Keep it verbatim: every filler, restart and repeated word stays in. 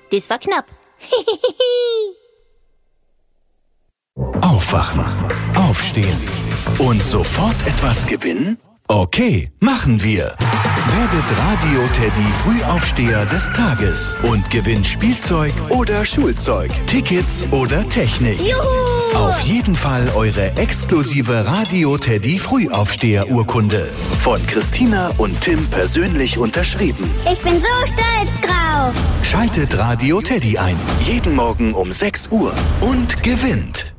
Das war knapp. Aufwachen, aufstehen und sofort etwas gewinnen? Okay, machen wir. Werdet Radio-Teddy Frühaufsteher des Tages und gewinnt Spielzeug oder Schulzeug, Tickets oder Technik. Juhu! Auf jeden Fall eure exklusive Radio-Teddy Frühaufsteher-Urkunde. Von Christina und Tim persönlich unterschrieben. Ich bin so stolz drauf. Schaltet Radio-Teddy ein. Jeden Morgen um sechs Uhr und gewinnt.